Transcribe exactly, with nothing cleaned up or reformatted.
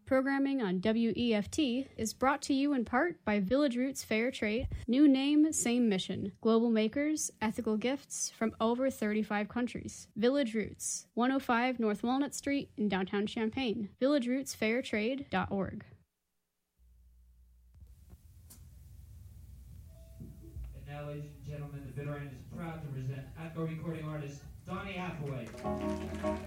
Programming on W E F T is brought to you in part by Village Roots Fair Trade. New name, same mission. Global makers, ethical gifts from over thirty-five countries. Village Roots, one oh five North Walnut Street in downtown Champaign. village roots fair trade dot org. And now, ladies and gentlemen, the Veteran is proud to present Atco recording artist Donny Hathaway.